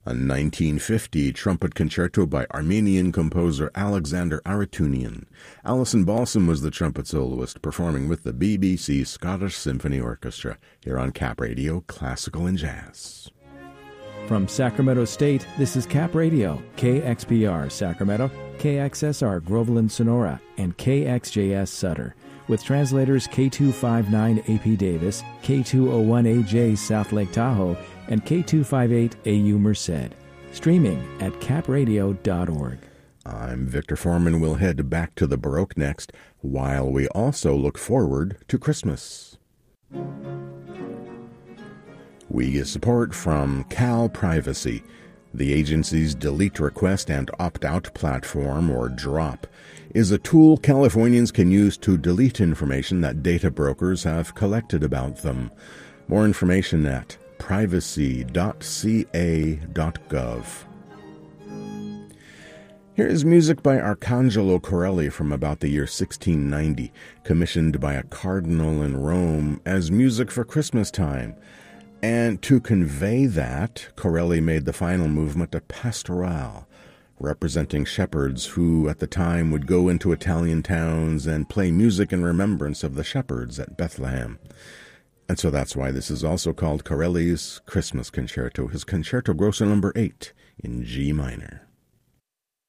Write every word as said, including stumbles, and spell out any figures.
A nineteen fifty trumpet concerto by Armenian composer Alexander Aratunian. Alison Balsam was the trumpet soloist, performing with the B B C Scottish Symphony Orchestra, here on Cap Radio, Classical and Jazz. From Sacramento State, this is Cap Radio, K X P R Sacramento, K X S R Groveland Sonora, and K X J S Sutter, with translators K two fifty-nine A P Davis, K two oh one A J South Lake Tahoe, and K two fifty-eight A U Merced. Streaming at cap radio dot org. I'm Victor Foreman. We'll head back to the Baroque next, while we also look forward to Christmas. We get support from Cal Privacy, the agency's delete request and opt-out platform, or DROP, is a tool Californians can use to delete information that data brokers have collected about them. More information at privacy dot c a dot gov. Here is music by Arcangelo Corelli from about the year sixteen ninety, commissioned by a cardinal in Rome as music for Christmas time. And to convey that, Corelli made the final movement a pastoral, representing shepherds who at the time would go into Italian towns and play music in remembrance of the shepherds at Bethlehem. And so that's why this is also called Corelli's Christmas Concerto, his Concerto Grosso number eight in G minor.